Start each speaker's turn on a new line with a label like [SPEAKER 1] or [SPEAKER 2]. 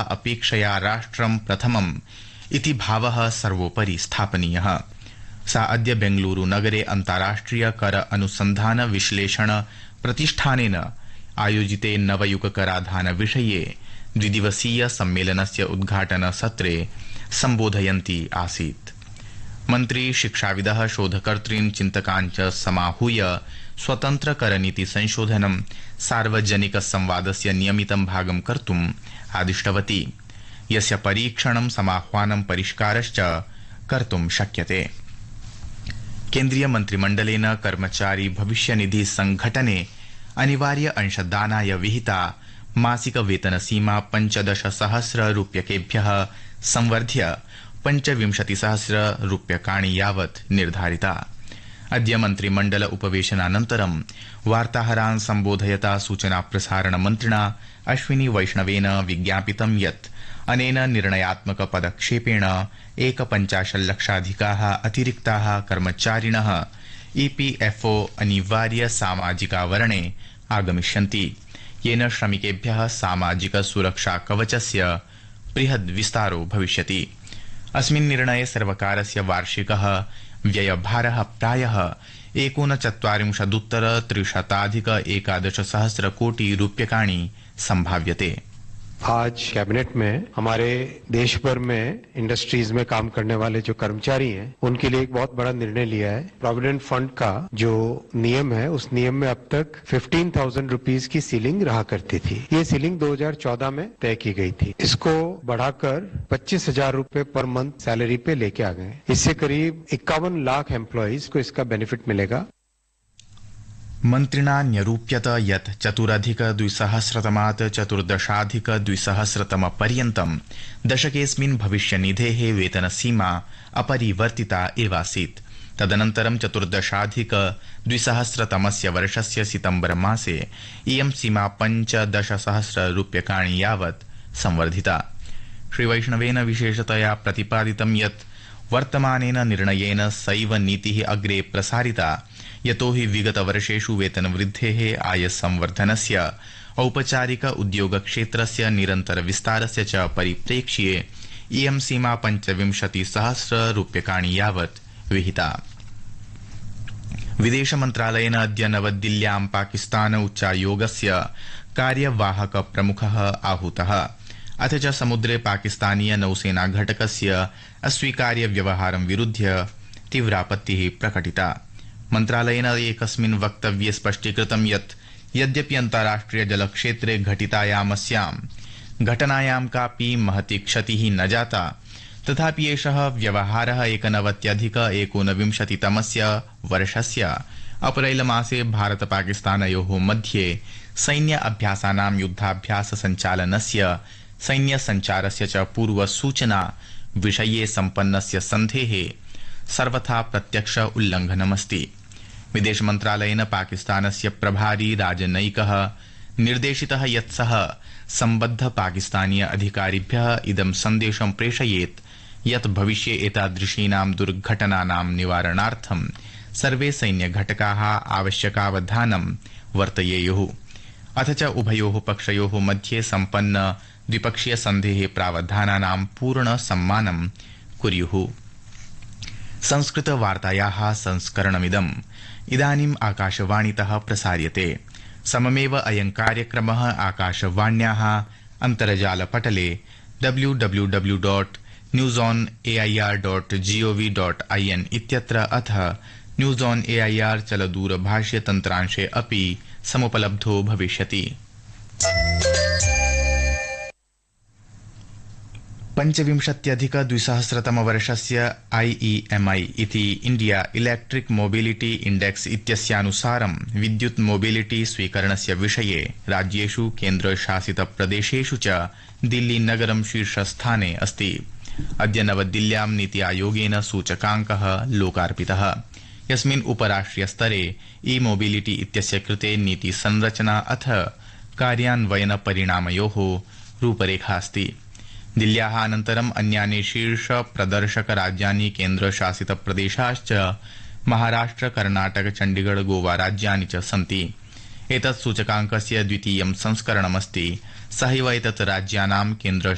[SPEAKER 1] अपेक्षया राष्ट्रं प्रथमम् इति भावः सर्वोपरि स्थापनीयः। सा अद्य बेंगलुरु नगरे अन्ताराष्ट्रिय कर अनुसन्धान विश्लेषण प्रतिष्ठानेन आयोजिते नवयुग कराधान विषये द्विदिवसीय सम्मेलनस्य उद्घाटन सत्रे सम्बोधयन्ती आसीत्। मन्त्री शिक्षाविदः शोधकर्तॄन् चिन्तकान् च समाहूय स्वतन्त्र करनीति संशोधनं सार्वजनिक संवादस्य नियमितं भागं कर्तुम् आदिष्टवती, यस्य परीक्षणं समाह्वानं परिष्कारश्च कर्तुं शक्यते। केन्द्रीय मन्त्रिमण्डलेन कर्मचारी भविष्यनिधि संघटने अनिवार्य अंशदानाय विहिता मासिक वेतन सीमा 15,000 रूप्यकेभ्यः संवर्ध्य 25,000 रूप्यकाणि यावत् निर्धारिता। अद्य मन्त्रिमण्डल उपवेशनानन्तरं वार्ताहरान् सम्बोधयता सूचना प्रसारण मन्त्रिणा अश्विनी वैष्णवेन विज्ञापितं यत् अनेन निर्णयात्मक पदक्षेपेण 51 लक्षाधिकाः अतिरिक्ताः कर्मचारिणः ईपीएफओ अनिवार्य सामाजिकावरणे आगमिष्यन्ति, येन श्रमिकेभ्यः सामाजिक सुरक्षा कवचस्य बृहद् विस्तारो भविष्यति। अस्मिन् निर्णये सर्वकारस्य वार्षिकः व्ययभारः प्रायः 39,311,000 कोटि रूप्यकाणि संभाव्यते।
[SPEAKER 2] आज कैबिनेट में हमारे देश भर में इंडस्ट्रीज में काम करने वाले जो कर्मचारी हैं उनके लिए एक बहुत बड़ा निर्णय लिया है। प्रोविडेंट फंड का जो नियम है उस नियम में अब तक 15,000 रुपीज की सीलिंग रहा करती थी। ये सीलिंग 2014 में तय की गई थी। इसको बढ़ाकर 25,000 रुपए पर मंथ सैलरी पे लेके आ गए। इससे करीब 51 लाख एम्प्लॉयज को इसका बेनिफिट मिलेगा।
[SPEAKER 1] मन्त्रिणा न्यरूप्यत यत् 4,200 14,200 पर्यन्तं दशकेऽस्मिन् भविष्यनिधेः वेतनसीमा अपरिवर्तिता एवासीत्। तदनन्तरं 14,200 वर्षस्य सितम्बर मासे इयं सीमा 15,000 रूप्यकाणि यावत् संवर्धिता। श्रीवैष्णवेन विशेषतया प्रतिपादितं यत् वर्तमानेन निर्णयेन सैव नीतिः अग्रे प्रसारिता, यतो हि विगत वर्षेषु वेतनवृद्धेः आय संवर्धनस्य औपचारिक उद्योगक्षेत्रस्य निरन्तर विस्तारस्य च परिप्रेक्ष्ये इयं सीमा 25,000 रूप्यकाणि यावत् विहिता। विदेशमन्त्रालयेन अद्य नवदिल्ल्यां पाकिस्तान उच्चायोगस्य कार्यवाहक प्रमुखः आहूतः। अथ च समुद्रे पाकिस्तानीय नौसेना घटकस्य अस्वीकार्य व्यवहारं विरुध्य तीव्रापत्तिः प्रकटिता। मन्त्रालयेन एकस्मिन् वक्तव्ये स्पष्टीकृतं यत् यद्यपि अन्ताराष्ट्रिय जलक्षेत्रे घटितायामस्यां घटनायां कापि महती क्षतिः न जाता, तथापि एषः व्यवहारः 1929 वर्षस्य अप्रैल मासे भारत पाकिस्तानयोः मध्ये सैन्य अभ्यासानां युद्धाभ्यास संचालनस्य सैन्य संचारस्य च पूर्वसूचना विषये सम्पन्नस्य सन्धेः सर्वथा प्रत्यक्ष उल्लङ्घनमस्ति। विदेश मन्त्रालयेन पाकिस्तानस्य प्रभारी राजनयिकः निर्देशितः यत् सः सम्बद्ध पाकिस्तानीय अधिकारिभ्यः इदं सन्देशं प्रेषयेत् यत् भविष्ये एतादृशीनां दुर्घटनानां निवारणार्थं सर्वे सैन्यघटकाः आवश्यकावधानं वर्तयेयुः। अथ च उभयोः पक्षयोः मध्ये सम्पन्न द्विपक्षीय सन्धेः प्रावधानानां पूर्ण सम्मानं कुर्युः। संस्कृत वार्तायाः संस्करणमिदम् इदानीम् आकाशवाणीतः प्रसार्यते। सममेव अयं कार्यक्रमः आकाशवाण्याः अन्तर्जालपटले www.newsonair.gov.in इत्यत्र अथ न्यूज़ ऑन एआईआर चलदूरभाष्य तन्त्रांशे अपि समुपलब्धो भविष्यति। 25,200 वर्षस्य IEMI इति इंडिया इलेक्ट्रिक मोबिलिटी इंडेक्स इत्यस्यानुसारं विद्युत् मोबिलिटी स्वीकरणस्य विषये राज्येषु केन्द्रशासित प्रदेशेषु च दिल्ली नगरं शीर्षस्थाने अस्ति। अद्य नवदिल्ल्यां नीति आयोगेन सूचकाङ्कः लोकार्पितः, यस्मिन् उपराष्ट्रीय स्तरे ई मोबिलिटी इत्यस्य कृते नीति संरचना अथ कार्यान्वयन परिणामयोः रूपरेखा अस्ति। दिल्ल्याः अनन्तरम् अन्यानि शीर्ष प्रदर्शक राज्यानि केन्द्रशासित प्रदेशाश्च महाराष्ट्र, कर्णाटक, चण्डीगढ़, गोवा राज्यानि च सन्ति। एतत् सूचकाङ्कस्य द्वितीयं संस्करणमस्ति। सहैव एतत् राज्यानां केन्द्र